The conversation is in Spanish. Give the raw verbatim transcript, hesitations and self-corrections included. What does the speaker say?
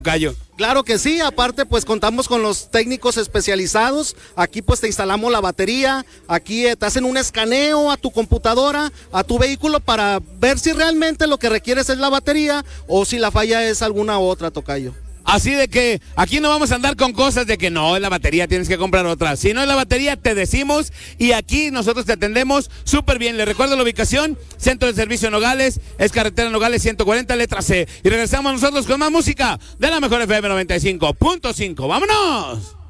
Gallo. Claro que sí, aparte pues contamos con los técnicos especializados, aquí pues te instalamos la batería, aquí eh, te hacen un escaneo a tu computadora, a tu vehículo para ver si realmente lo que requieres es la batería o si la falla es alguna otra, tocayo. Así de que aquí no vamos a andar con cosas de que no, es la batería, tienes que comprar otra. Si no es la batería, te decimos y aquí nosotros te atendemos súper bien. Les recuerdo la ubicación, Centro de Servicio Nogales, es carretera Nogales ciento cuarenta, letra C. Y regresamos nosotros con más música de la mejor F M noventa y cinco punto cinco. ¡Vámonos!